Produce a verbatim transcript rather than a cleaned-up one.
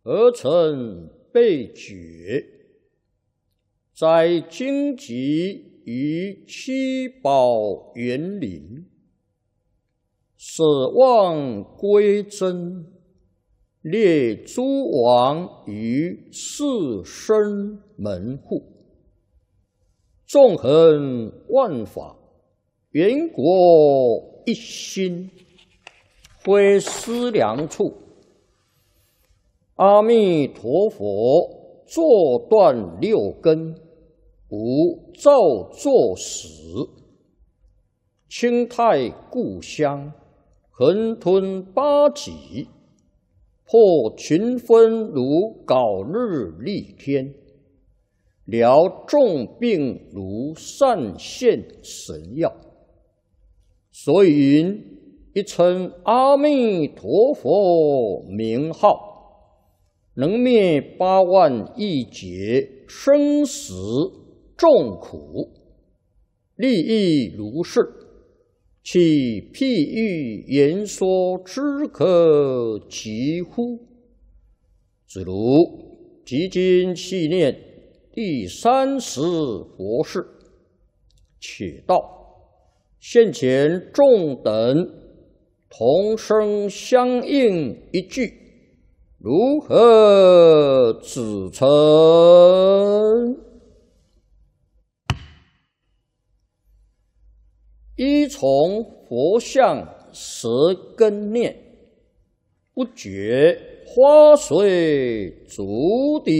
而成被觉，在荆棘于七宝园林，舍望归真，列诸王于四生门户，纵横万法，缘国一心，非思量处。阿弥陀佛，坐断六根，无造作始。清泰故乡，恒吞八极，破群分如槁日丽天，疗众病如散现神药。所以云：一称阿弥陀佛名号，能灭八万亿劫生死众苦，利益如是，其譬喻言说之可及乎？子如即今细念第三十佛事，且道现前众等同声相应一句，如何指称？依从佛像舌根念，不觉花随足底。